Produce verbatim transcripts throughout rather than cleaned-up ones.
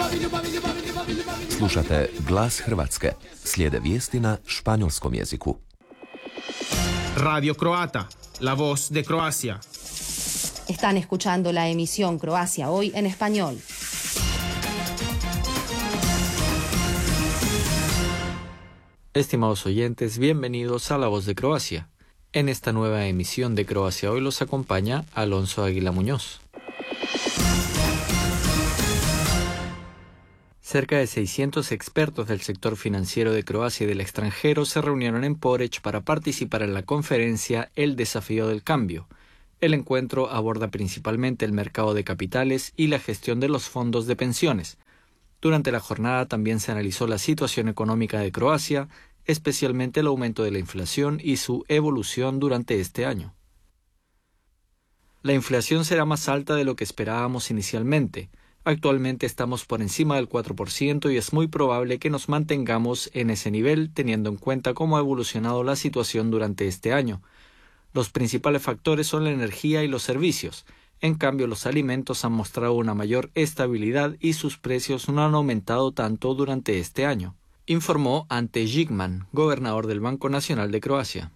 Slušate Glas Hrvatske. Slijede vijesti na španjolskom jeziku. Radio Croata, la voz de Croacia. Están escuchando la emisión Croacia Hoy en español. Estimados oyentes, bienvenidos a La Voz de Croacia. En esta nueva emisión de Croacia Hoy los acompaña Alonso Águila Muñoz. Cerca de seiscientos expertos del sector financiero de Croacia y del extranjero se reunieron en Poreč para participar en la conferencia El desafío del cambio. El encuentro aborda principalmente el mercado de capitales y la gestión de los fondos de pensiones. Durante la jornada también se analizó la situación económica de Croacia, especialmente el aumento de la inflación y su evolución durante este año. La inflación será más alta de lo que esperábamos inicialmente. Actualmente estamos por encima del cuatro por ciento y es muy probable que nos mantengamos en ese nivel teniendo en cuenta cómo ha evolucionado la situación durante este año. Los principales factores son la energía y los servicios. En cambio, los alimentos han mostrado una mayor estabilidad y sus precios no han aumentado tanto durante este año, informó Ante Žigman, gobernador del Banco Nacional de Croacia.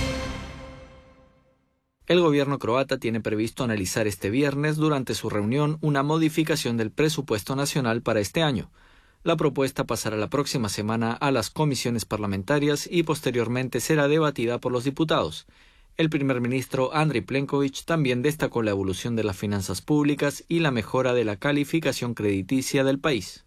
El gobierno croata tiene previsto analizar este viernes durante su reunión una modificación del presupuesto nacional para este año. La propuesta pasará la próxima semana a las comisiones parlamentarias y posteriormente será debatida por los diputados. El primer ministro Andrej Plenković también destacó la evolución de las finanzas públicas y la mejora de la calificación crediticia del país.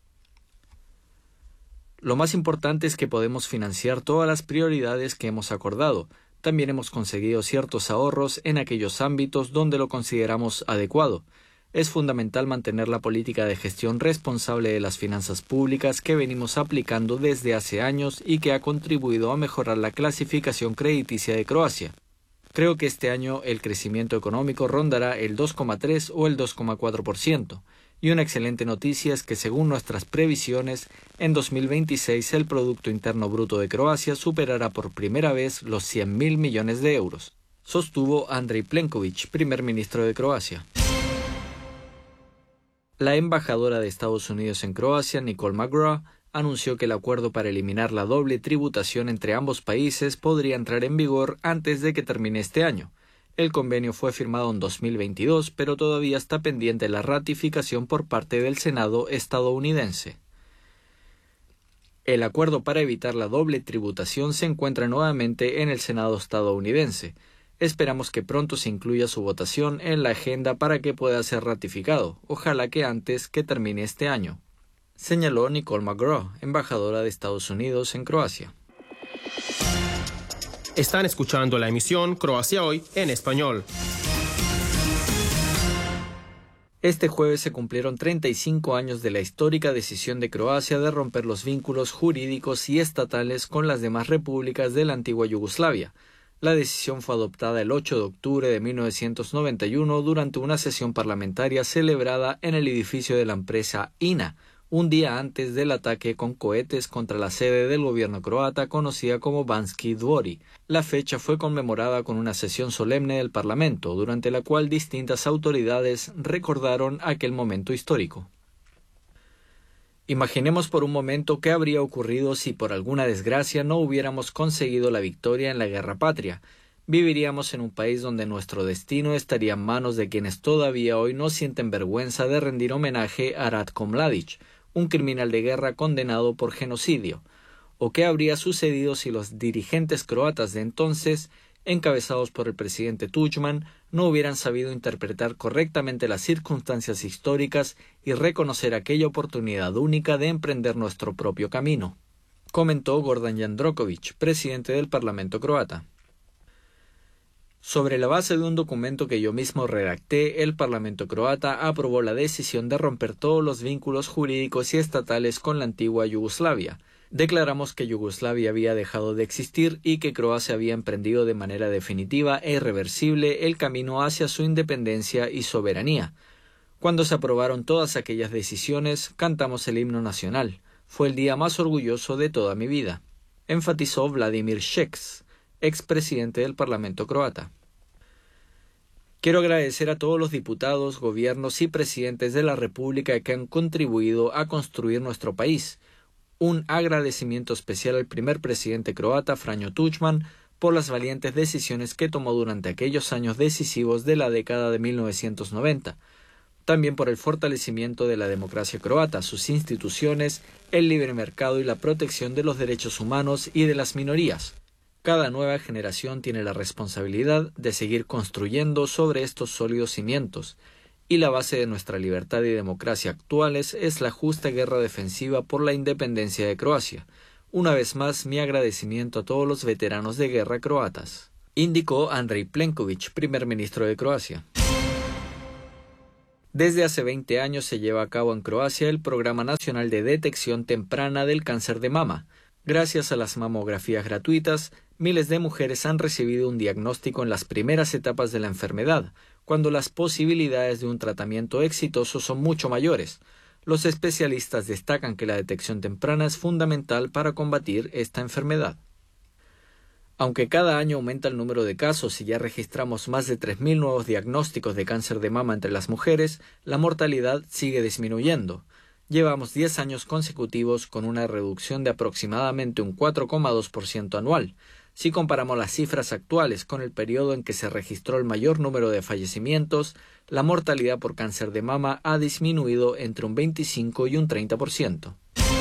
Lo más importante es que podemos financiar todas las prioridades que hemos acordado. También hemos conseguido ciertos ahorros en aquellos ámbitos donde lo consideramos adecuado. Es fundamental mantener la política de gestión responsable de las finanzas públicas que venimos aplicando desde hace años y que ha contribuido a mejorar la clasificación crediticia de Croacia. Creo que este año el crecimiento económico rondará el dos coma tres o el dos coma cuatro por ciento. Y una excelente noticia es que según nuestras previsiones, en dos mil veintiséis el Producto Interno Bruto de Croacia superará por primera vez los cien mil millones de euros, sostuvo Andrej Plenković, primer ministro de Croacia. La embajadora de Estados Unidos en Croacia, Nicole McGraw, anunció que el acuerdo para eliminar la doble tributación entre ambos países podría entrar en vigor antes de que termine este año. El convenio fue firmado en dos mil veintidós, pero todavía está pendiente la ratificación por parte del Senado estadounidense. El acuerdo para evitar la doble tributación se encuentra nuevamente en el Senado estadounidense. Esperamos que pronto se incluya su votación en la agenda para que pueda ser ratificado, ojalá que antes que termine este año, señaló Nicole McGraw, embajadora de Estados Unidos en Croacia. Están escuchando la emisión Croacia Hoy en español. Este jueves se cumplieron treinta y cinco años de la histórica decisión de Croacia de romper los vínculos jurídicos y estatales con las demás repúblicas de la antigua Yugoslavia. La decisión fue adoptada el ocho de octubre de mil novecientos noventa y uno durante una sesión parlamentaria celebrada en el edificio de la empresa I N A, un día antes del ataque con cohetes contra la sede del gobierno croata conocida como Banski Dvori. La fecha fue conmemorada con una sesión solemne del Parlamento, durante la cual distintas autoridades recordaron aquel momento histórico. Imaginemos por un momento qué habría ocurrido si por alguna desgracia no hubiéramos conseguido la victoria en la guerra patria. Viviríamos en un país donde nuestro destino estaría en manos de quienes todavía hoy no sienten vergüenza de rendir homenaje a Ratko Mladić, un criminal de guerra condenado por genocidio. ¿O qué habría sucedido si los dirigentes croatas de entonces, encabezados por el presidente Tudjman, no hubieran sabido interpretar correctamente las circunstancias históricas y reconocer aquella oportunidad única de emprender nuestro propio camino?, comentó Gordan Jandroković, presidente del Parlamento croata. Sobre la base de un documento que yo mismo redacté, el Parlamento croata aprobó la decisión de romper todos los vínculos jurídicos y estatales con la antigua Yugoslavia. Declaramos que Yugoslavia había dejado de existir y que Croacia había emprendido de manera definitiva e irreversible el camino hacia su independencia y soberanía. Cuando se aprobaron todas aquellas decisiones, cantamos el himno nacional. Fue el día más orgulloso de toda mi vida, enfatizó Vladimir Šeks, expresidente del Parlamento croata. Quiero agradecer a todos los diputados, gobiernos y presidentes de la República que han contribuido a construir nuestro país. Un agradecimiento especial al primer presidente croata, Franjo Tuđman, por las valientes decisiones que tomó durante aquellos años decisivos de la década de mil novecientos noventa. También por el fortalecimiento de la democracia croata, sus instituciones, el libre mercado y la protección de los derechos humanos y de las minorías. Cada nueva generación tiene la responsabilidad de seguir construyendo sobre estos sólidos cimientos, y la base de nuestra libertad y democracia actuales es la justa guerra defensiva por la independencia de Croacia. Una vez más, mi agradecimiento a todos los veteranos de guerra croatas, indicó Andrej Plenković, primer ministro de Croacia. Desde hace veinte años se lleva a cabo en Croacia el Programa Nacional de Detección Temprana del Cáncer de Mama. Gracias a las mamografías gratuitas, miles de mujeres han recibido un diagnóstico en las primeras etapas de la enfermedad, cuando las posibilidades de un tratamiento exitoso son mucho mayores. Los especialistas destacan que la detección temprana es fundamental para combatir esta enfermedad. Aunque cada año aumenta el número de casos y ya registramos más de tres mil nuevos diagnósticos de cáncer de mama entre las mujeres, la mortalidad sigue disminuyendo. Llevamos diez años consecutivos con una reducción de aproximadamente un cuatro coma dos por ciento anual. Si comparamos las cifras actuales con el periodo en que se registró el mayor número de fallecimientos, la mortalidad por cáncer de mama ha disminuido entre un veinticinco y un treinta por ciento.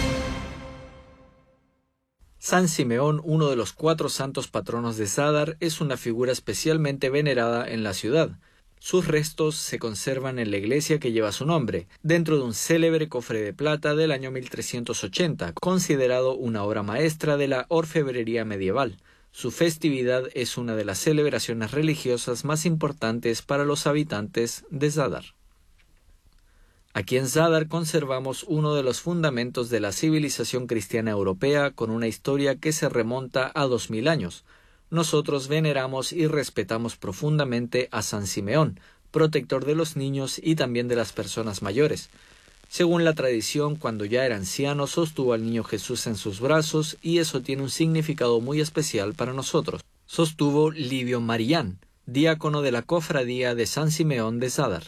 San Simeón, uno de los cuatro santos patronos de Zadar, es una figura especialmente venerada en la ciudad. Sus restos se conservan en la iglesia que lleva su nombre, dentro de un célebre cofre de plata del año mil trescientos ochenta, considerado una obra maestra de la orfebrería medieval. Su festividad es una de las celebraciones religiosas más importantes para los habitantes de Zadar. Aquí en Zadar conservamos uno de los fundamentos de la civilización cristiana europea con una historia que se remonta a dos mil años. Nosotros veneramos y respetamos profundamente a San Simeón, protector de los niños y también de las personas mayores. Según la tradición, cuando ya era anciano, sostuvo al niño Jesús en sus brazos y eso tiene un significado muy especial para nosotros. Sostuvo Livio Marián, diácono de la cofradía de San Simeón de Zadar.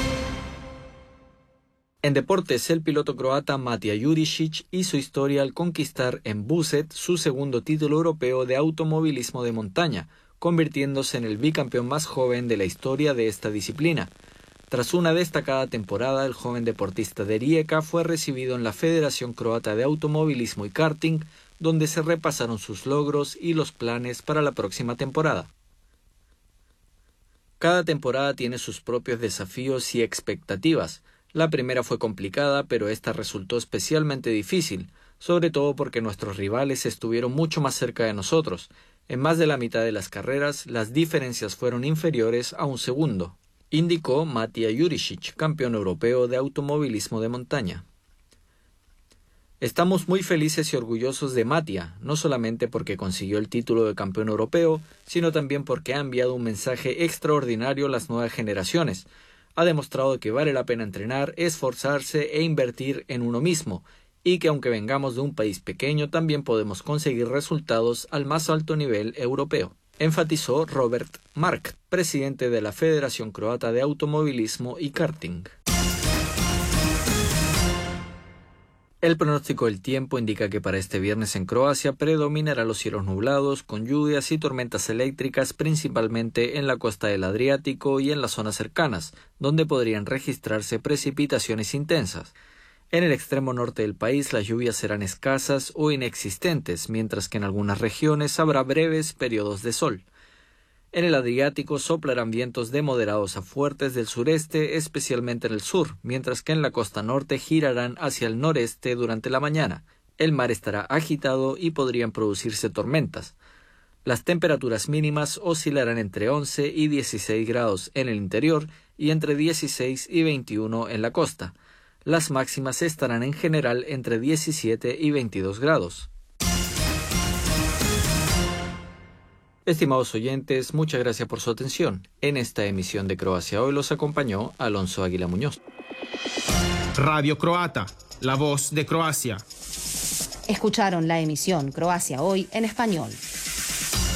En deportes, el piloto croata Matija Jurisic hizo historia al conquistar en Buzet su segundo título europeo de automovilismo de montaña, convirtiéndose en el bicampeón más joven de la historia de esta disciplina. Tras una destacada temporada, el joven deportista de Rijeka fue recibido en la Federación Croata de Automovilismo y Karting, donde se repasaron sus logros y los planes para la próxima temporada. Cada temporada tiene sus propios desafíos y expectativas. La primera fue complicada, pero esta resultó especialmente difícil, sobre todo porque nuestros rivales estuvieron mucho más cerca de nosotros. En más de la mitad de las carreras, las diferencias fueron inferiores a un segundo, indicó Matija Jurisic, campeón europeo de automovilismo de montaña. Estamos muy felices y orgullosos de Matija, no solamente porque consiguió el título de campeón europeo, sino también porque ha enviado un mensaje extraordinario a las nuevas generaciones. Ha demostrado que vale la pena entrenar, esforzarse e invertir en uno mismo, y que aunque vengamos de un país pequeño también podemos conseguir resultados al más alto nivel europeo, enfatizó Robert Mark, presidente de la Federación Croata de Automovilismo y Karting. El pronóstico del tiempo indica que para este viernes en Croacia predominará los cielos nublados, con lluvias y tormentas eléctricas principalmente en la costa del Adriático y en las zonas cercanas, donde podrían registrarse precipitaciones intensas. En el extremo norte del país las lluvias serán escasas o inexistentes, mientras que en algunas regiones habrá breves periodos de sol. En el Adriático soplarán vientos de moderados a fuertes del sureste, especialmente en el sur, mientras que en la costa norte girarán hacia el noreste durante la mañana. El mar estará agitado y podrían producirse tormentas. Las temperaturas mínimas oscilarán entre once y dieciséis grados en el interior y entre dieciséis y veintiuno en la costa. Las máximas estarán en general entre diecisiete y veintidós grados. Estimados oyentes, muchas gracias por su atención. En esta emisión de Croacia Hoy los acompañó Alonso Águila Muñoz. Radio Croata, la voz de Croacia. Escucharon la emisión Croacia Hoy en español.